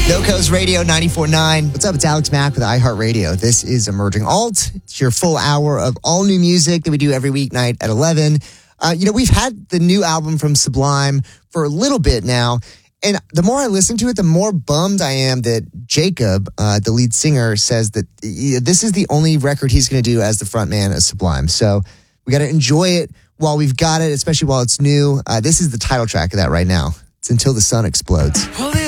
No Coast Radio 94.9. What's up? It's Alex Mack with iHeartRadio. This is Emerging Alt. It's your full hour of all new music that we do every weeknight at 11. We've had the new album from Sublime for a little bit now. And the more I listen to it, the more bummed I am that Jacob, the lead singer, says that this is the only record he's going to do as the frontman of Sublime. So we got to enjoy it while we've got it, especially while it's new. This is the title track of that right now. It's Until the Sun Explodes.